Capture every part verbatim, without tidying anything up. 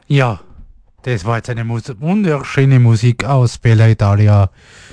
Ja, das war jetzt eine Mus wunderschöne Musik aus Bella Italia.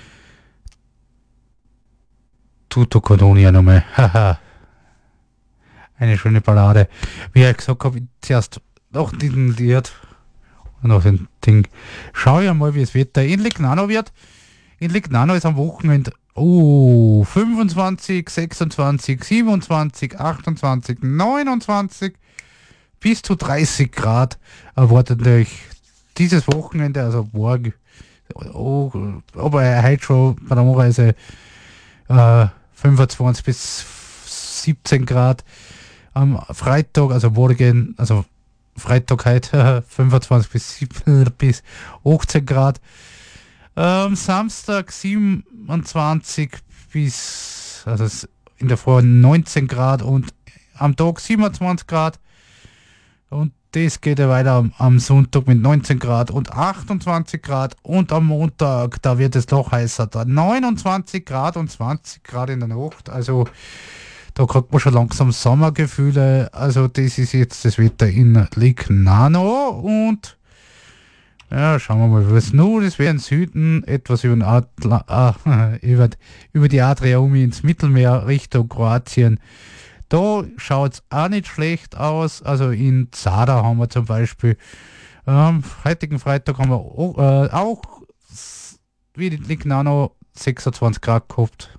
Tutto Colonia nochmal. Haha. Eine schöne Ballade. Wie ich gesagt habe, zuerst nach diesem Lied und nach dem Ding. Schau ja mal, wie das Wetter in Lignano wird. In Lignano ist am Wochenende oh, fünfundzwanzig, sechsundzwanzig, siebenundzwanzig, achtundzwanzig, neunundzwanzig bis zu dreißig Grad erwartet euch dieses Wochenende, also morgen, oh, aber heute schon bei der Anreise äh, fünfundzwanzig bis siebzehn Grad. Am Freitag, also morgen, also Freitag heute fünfundzwanzig bis, sieben, bis achtzehn Grad. Am Samstag siebenundzwanzig bis, also in der Früh neunzehn Grad und am Tag siebenundzwanzig Grad. Und das geht ja weiter am, am Sonntag mit neunzehn Grad und achtundzwanzig Grad. Und am Montag, da wird es noch heißer, da neunundzwanzig Grad und zwanzig Grad in der Nacht. Also da kriegt man schon langsam Sommergefühle. Also das ist jetzt das Wetter in Lignano. Und ja, schauen wir mal, was nur. Das wäre im Süden etwas über, den Atla, äh, über, über die Adria um ins Mittelmeer Richtung Kroatien. Da schaut es auch nicht schlecht aus. Also in Zadar haben wir zum Beispiel am heutigen Freitag haben wir auch, äh, auch wie die Lignano sechsundzwanzig Grad gehabt.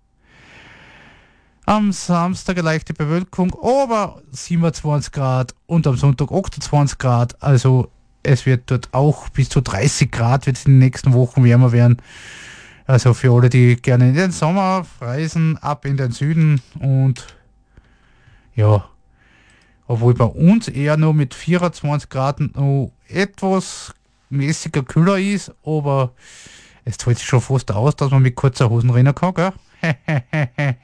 Am Samstag eine leichte Bewölkung, aber siebenundzwanzig Grad und am Sonntag achtundzwanzig Grad. Also es wird dort auch bis zu dreißig Grad wird es in den nächsten Wochen wärmer werden. Also für alle, die gerne in den Sommer reisen, ab in den Süden und ja, obwohl bei uns eher nur mit vierundzwanzig Grad noch etwas mäßiger kühler ist, aber es zahlt sich schon fast aus, dass man mit kurzer Hosen rennen kann, gell?